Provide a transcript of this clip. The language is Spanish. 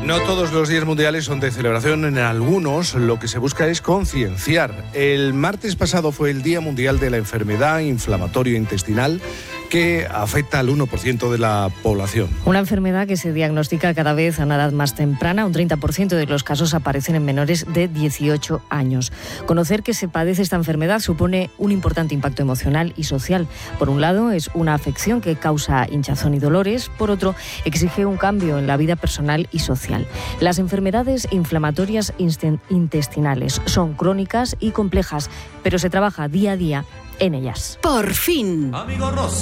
No todos los días mundiales son de celebración, en algunos lo que se busca es concienciar. El martes pasado fue el Día Mundial de la Enfermedad Inflamatoria Intestinal, que afecta al 1% de la población. Una enfermedad que se diagnostica cada vez a una edad más temprana. Un 30% de los casos aparecen en menores de 18 años. Conocer que se padece esta enfermedad supone un importante impacto emocional y social. Por un lado, es una afección que causa hinchazón y dolores. Por otro, exige un cambio en la vida personal y social. Las enfermedades inflamatorias intestinales son crónicas y complejas, pero se trabaja día a día en ellas. Por fin.